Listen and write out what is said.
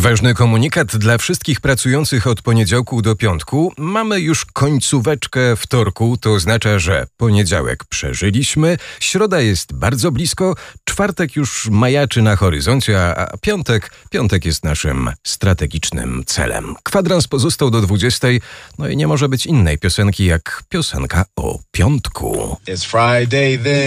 Ważny komunikat dla wszystkich pracujących od poniedziałku do piątku. Mamy już końcóweczkę wtorku, to oznacza, że poniedziałek przeżyliśmy, środa jest bardzo blisko, czwartek już majaczy na horyzoncie, a piątek jest naszym strategicznym celem. Kwadrans pozostał do 20, no i nie może być innej piosenki jak piosenka o piątku. It's Friday then.